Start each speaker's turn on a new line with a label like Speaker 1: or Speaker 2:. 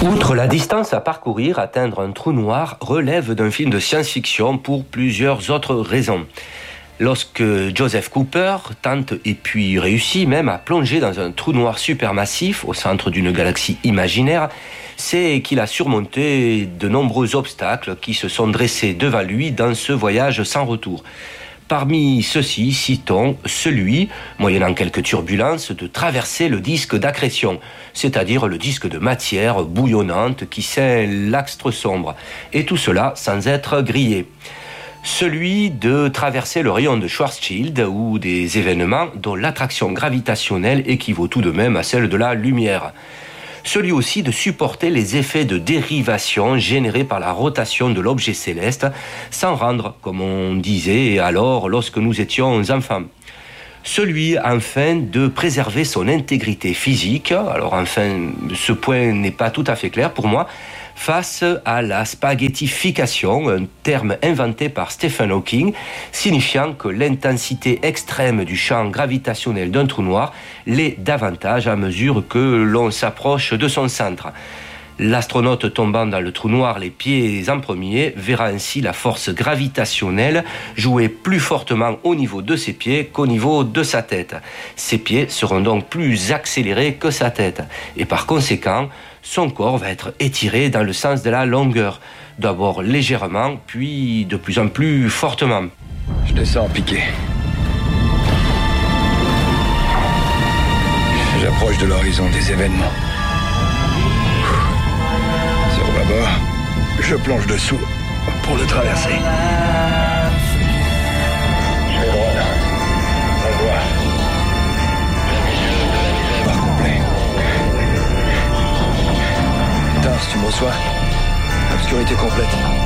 Speaker 1: Outre la distance à parcourir, atteindre un trou noir relève d'un film de science-fiction pour plusieurs autres raisons. Lorsque Joseph Cooper tente et puis réussit même à plonger dans un trou noir supermassif au centre d'une galaxie imaginaire, c'est qu'il a surmonté de nombreux obstacles qui se sont dressés devant lui dans ce voyage sans retour. Parmi ceux-ci, citons celui, moyennant quelques turbulences, de traverser le disque d'accrétion, c'est-à-dire le disque de matière bouillonnante qui scelle l'astre sombre, et tout cela sans être grillé. Celui de traverser le rayon de Schwarzschild ou des événements dont l'attraction gravitationnelle équivaut tout de même à celle de la lumière. Celui aussi de supporter les effets de dérivation générés par la rotation de l'objet céleste, sans rendre, comme on disait alors lorsque nous étions enfants. Celui, enfin, de préserver son intégrité physique. Alors, enfin, ce point n'est pas tout à fait clair pour moi. Face à la spaghettification, un terme inventé par Stephen Hawking, signifiant que l'intensité extrême du champ gravitationnel d'un trou noir l'est davantage à mesure que l'on s'approche de son centre. L'astronaute tombant dans le trou noir les pieds en premier verra ainsi la force gravitationnelle jouer plus fortement au niveau de ses pieds qu'au niveau de sa tête. Ses pieds seront donc plus accélérés que sa tête et par conséquent, son corps va être étiré dans le sens de la longueur, d'abord légèrement, puis de plus en plus fortement.
Speaker 2: Je descends en piqué. J'approche de l'horizon des événements. Sur le bâbord, je plonge dessous pour le traverser. Je vais droit. On voit. Noir complet. Tars, tu me reçois? Obscurité complète.